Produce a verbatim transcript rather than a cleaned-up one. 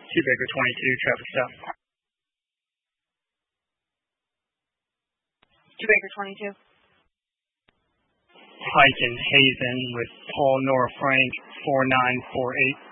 two Baker twenty-two, traffic stop. two Baker twenty-two. Pike and Hazen with Paul Nora Frank, four nine four eight.